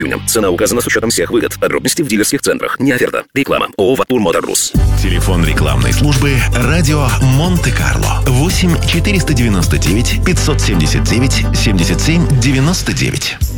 Цена указана с учетом всех выгод. Подробности в дилерских центрах. Не оферта. Реклама. ООО «Ватур Моторрус». Телефон рекламной службы «Радио Монте-Карло». 8 499 579 77 99.